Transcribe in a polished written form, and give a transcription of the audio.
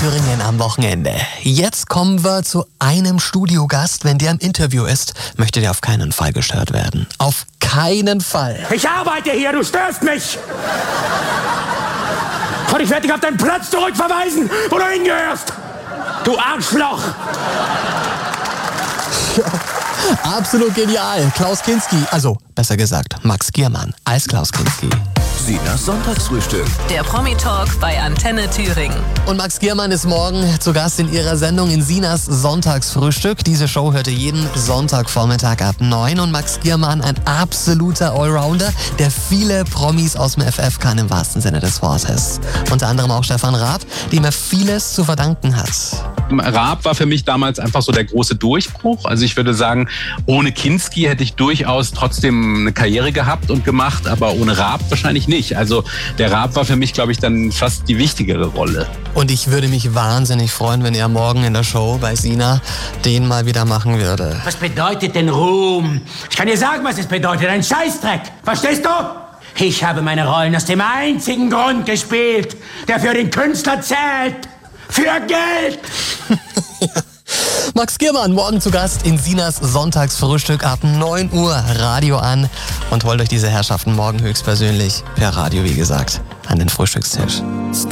Thüringen am Wochenende. Jetzt kommen wir zu einem Studiogast. Wenn der im Interview ist, möchte der auf keinen Fall gestört werden. Auf keinen Fall. Ich arbeite hier, du störst mich! Und ich werde dich auf deinen Platz zurückverweisen, wo du hingehörst! Du Arschloch! Ja, absolut genial. Klaus Kinski, also besser gesagt Max Giermann als Klaus Kinski. Sinas Sonntagsfrühstück. Der Promi-Talk bei Antenne Thüringen. Und Max Giermann ist morgen zu Gast in ihrer Sendung in Sinas Sonntagsfrühstück. Diese Show hört ihr jeden Sonntagvormittag ab 9. Und Max Giermann, ein absoluter Allrounder, der viele Promis aus dem FF kann im wahrsten Sinne des Wortes. Unter anderem auch Stefan Raab, dem er vieles zu verdanken hat. Raab war für mich damals einfach so der große Durchbruch. Also ich würde sagen, ohne Kinski hätte ich durchaus trotzdem eine Karriere gehabt und gemacht, aber ohne Raab wahrscheinlich nicht. Also der Raab war für mich, glaube ich, dann fast die wichtigere Rolle. Und ich würde mich wahnsinnig freuen, wenn er morgen in der Show bei Sina den mal wieder machen würde. Was bedeutet denn Ruhm? Ich kann dir sagen, was es bedeutet. Ein Scheißdreck. Verstehst du? Ich habe meine Rollen aus dem einzigen Grund gespielt, der für den Künstler zählt. Für Geld! Max Giermann, morgen zu Gast in Sinas Sonntagsfrühstück ab 9 Uhr. Radio an und holt euch diese Herrschaften morgen höchstpersönlich per Radio, wie gesagt, an den Frühstückstisch.